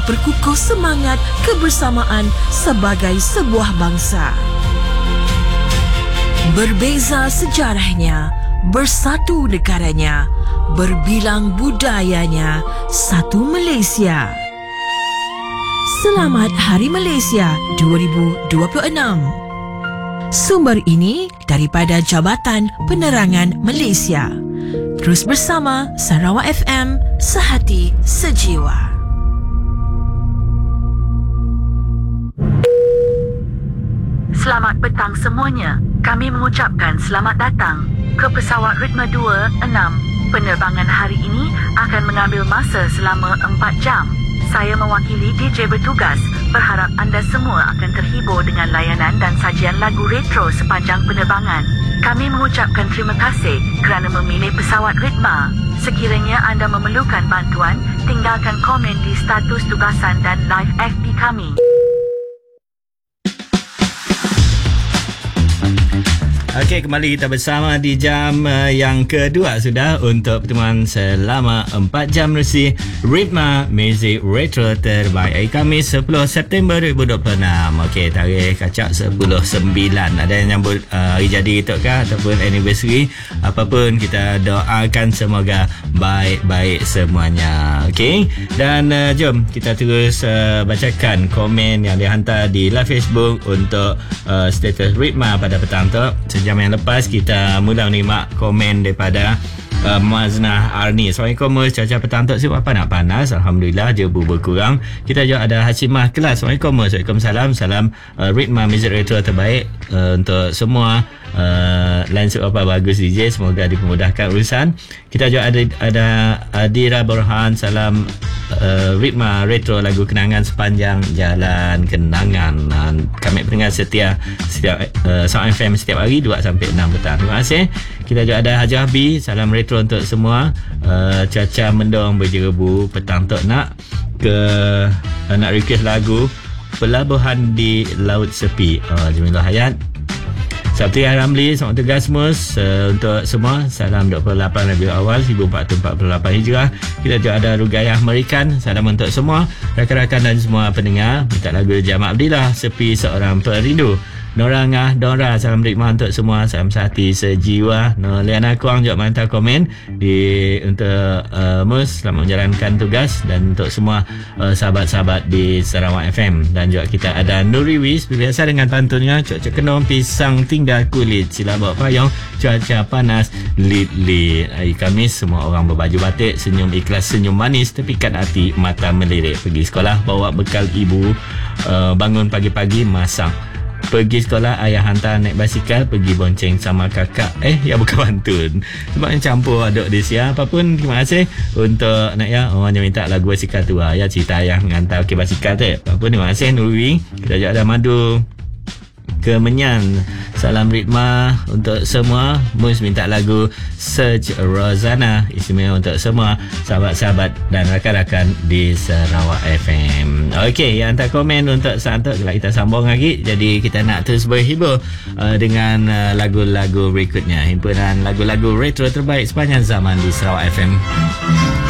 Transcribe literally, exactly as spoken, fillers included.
memperkukuh semangat kebersamaan sebagai sebuah bangsa. Berbeza sejarahnya, bersatu negaranya, berbilang budayanya, satu Malaysia. Selamat Hari Malaysia dua ribu dua puluh enam. Sumber ini daripada Jabatan Penerangan Malaysia. Terus bersama Sarawak F M, sehati sejiwa. Selamat petang semuanya. Kami mengucapkan selamat datang ke pesawat Ritma dua enam. Penerbangan hari ini akan mengambil masa selama empat jam. Saya mewakili D J bertugas, berharap anda semua akan terhibur dengan layanan dan sajian lagu retro sepanjang penerbangan. Kami mengucapkan terima kasih kerana memilih pesawat Ritma. Sekiranya anda memerlukan bantuan, tinggalkan komen di status tugasan dan live F B kami. Okey, kembali kita bersama di jam uh, yang kedua sudah untuk pertemuan selama empat jam resi Ritma Music Retro terbaik hari Khamis sepuluh September dua ribu dua puluh enam. Okey, tarikh kacak sepuluh sembilan. Ada yang nyambut uh, hari jadi kita kah ataupun anniversary, apapun kita doakan semoga baik-baik semuanya. Okey, dan uh, jom kita terus uh, bacakan komen yang dihantar di live Facebook untuk uh, status Ritma pada petang tu. Jam yang lepas kita mula menerima komen daripada uh, Maznah Arni. Assalamualaikum Mus, cuaca petang tu siap apa nak panas? Alhamdulillah, jebu berkurang. Kita juga ada Hashimah Kelas. Assalamualaikum Mus. Waalaikumsalam. Salam uh, Ritma Music Retro terbaik uh, untuk semua. Uh, line apa bagus D J, semoga dipermudahkan urusan. Kita juga ada ada Adira Burhan. Salam uh, Ritma Retro, lagu kenangan sepanjang jalan kenangan. Uh, kami pendengar setia setiap uh, Sound F M setiap hari dua sampai enam petang. Terima kasih. Kita juga ada Haji Habi. Salam retro untuk semua. Uh, cuaca mendung berjerebu petang tok nak ke uh, nak request lagu Pelabuhan di Laut Sepi. Uh, Jamilah Hayat. Sabtu Ramli, selamat tugas Mus uh, untuk semua. Salam dua puluh lapan Rabiul Awal seribu empat ratus empat puluh lapan Hijrah. Kita juga ada Rugayah Merikan. Salam untuk semua rakan-rakan dan semua pendengar. Minta lagu Jamak Abdillah, Sepi Seorang Perindu. Nora Ngah Dora, salam Ritma untuk semua, salam sehati sejiwa. Noliana Kuang juga hantar komen di untuk uh, Mus, selamat menjalankan tugas, dan untuk semua uh, sahabat-sahabat di Sarawak F M. Dan juga kita ada Nuri Wis, biasa dengan pantunnya cuaca kenong pisang tinggal kulit, sila bawa payung, cuaca panas lit-lit. Hari Khamis semua orang berbaju batik, senyum ikhlas, senyum manis, tepikan hati, mata melirik. Pergi sekolah bawa bekal ibu, uh, bangun pagi-pagi masak. Pergi sekolah ayah hantar naik basikal, pergi bonceng sama kakak. Eh ya bukan pantun, sebab yang campur aduk di sia. Apapun, terima kasih untuk nak ya orang yang minta lagu basikal tu lah, ya cerita ayah mengantar ke basikal tu. Apapun, terima kasih Nuri. Kita juga ada Madu Kemenyan. Salam Ritma untuk semua. Mus minta lagu Search Rozana, istimewa untuk semua sahabat-sahabat dan rakan-rakan di Sarawak F M. Okey, yang hantar komen untuk saat itu kita sambung lagi. Jadi kita nak terus berhibur uh, dengan uh, lagu-lagu berikutnya. Himpunan lagu-lagu retro terbaik sepanjang zaman di Sarawak F M.